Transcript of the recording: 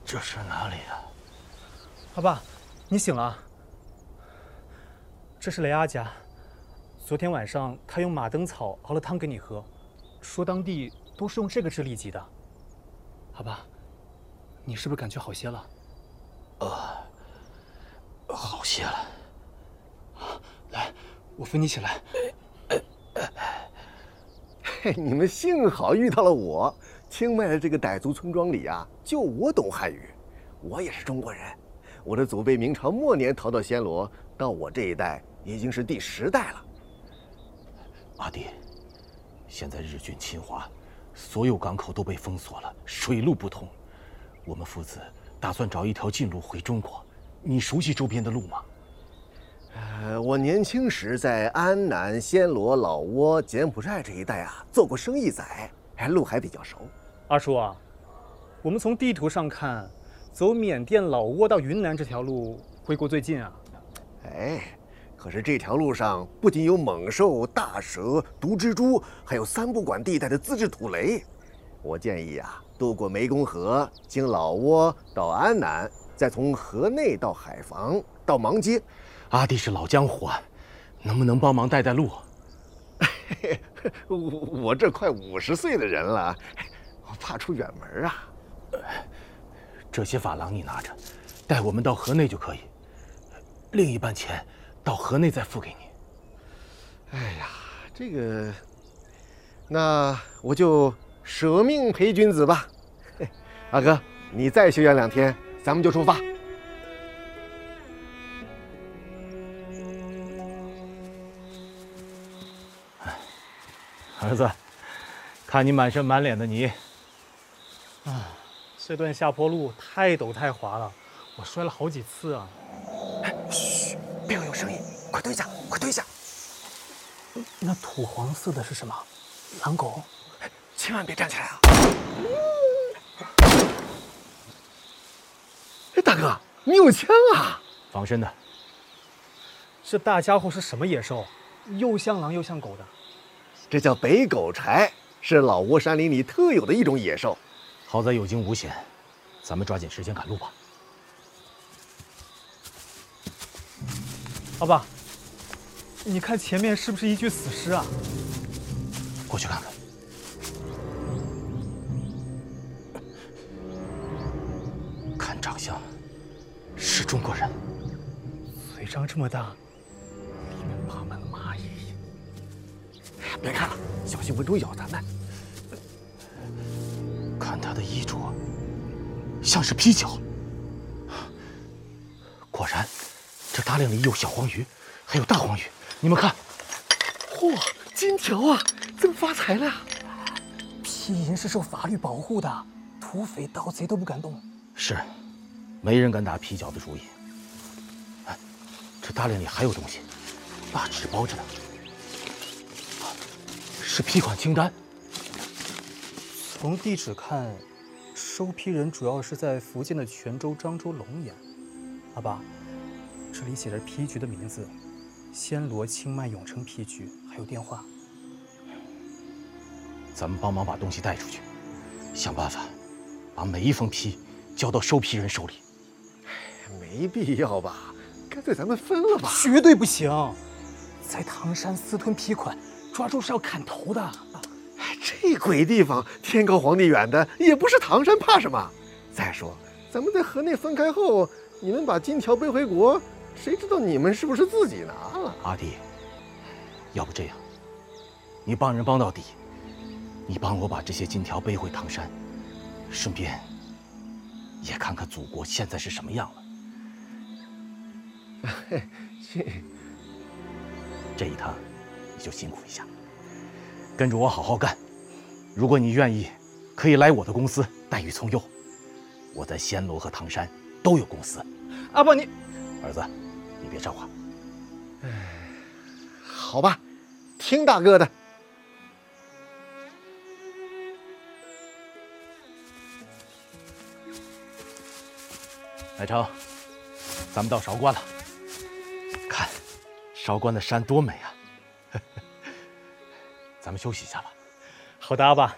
这是哪里啊？ 阿爸，你醒了。这是雷阿家，昨天晚上他用马灯草熬了汤给你喝，说当地都是用这个治痢疾的。阿爸，你是不是感觉好些了？ 好些了。 来，我扶你起来。 你们幸好遇到了我。清迈的这个傣族村庄里啊，就我懂汉语，我也是中国人。我的祖辈明朝末年逃到暹罗，到我这一代已经是第10代了。 阿弟，现在日军侵华，所有港口都被封锁了，水路不通。我们父子打算找一条近路回中国。你熟悉周边的路吗？ 我年轻时在安南、暹罗、老挝、柬埔寨这一带啊做过生意仔，路还比较熟。 二叔啊，我们从地图上看，走缅甸老挝到云南这条路回国最近啊。 可是这条路上不仅有猛兽、大蛇、毒蜘蛛，还有3不管地带的自制土雷。我建议啊，渡过湄公河，经老挝到安南，再从河内到海防到芒街。 阿弟是老江湖啊，能不能帮忙带带路？ 我这快50岁的人了，我怕出远门啊。 这些珐琅你拿着，带我们到河内就可以。另一半钱到河内再付给你。 哎呀，这个，那我就舍命陪君子吧。阿哥，你再休养2天，咱们就出发。 儿子，看你满身满脸的泥， 这段下坡路太陡太滑了，我摔了好几次啊。 嘘，别有声音，快蹲下，快蹲下。 那土黄色的是什么？狼狗？ 千万别站起来啊！大哥，你有枪啊？ 防身的。 这大家伙是什么野兽？又像狼又像狗的。 这叫北狗豺，是老挝山林里特有的一种野兽。 好在有惊无险，咱们抓紧时间赶路吧。 阿爸，你看前面是不是一具死尸啊？ 过去看看。看长相，是中国人。 嘴张这么大，里面爬满了蚂蚁。 别看了，小心蚊虫咬咱们。 看他的衣着，像是披脚。果然，这大链里有小黄鱼，还有大黄鱼。你们看， 嚯，金条啊，这么发财了！ 披银是受法律保护的，土匪盗贼都不敢动。 是，没人敢打披脚的主意。哎，这大链里还有东西，把纸包着呢。是批款清单。 从地址看，收批人主要是在福建的泉州、漳州、龙岩。阿爸，这里写着批局的名字：暹罗清迈永城批局，还有电话。 咱们帮忙把东西带出去，想办法把每一封批交到收批人手里。 没必要吧？干脆咱们分了吧？ 绝对不行！在唐山私吞批款，抓住是要砍头的。 这鬼地方，天高皇帝远的，也不是唐山，怕什么？再说，咱们在河内分开后，你们把金条背回国，谁知道你们是不是自己拿了？ 阿弟，要不这样，你帮人帮到底，你帮我把这些金条背回唐山，顺便也看看祖国现在是什么样了。这一趟你就辛苦一下，跟着我好好干。如果你愿意，可以来我的公司待遇从优。我在暹罗和唐山都有公司。 阿爸，你儿子，你别插话。 好吧，听大哥的。 来成，咱们到韶关了。看，韶关的山多美啊！咱们休息一下吧。 好的，阿爸。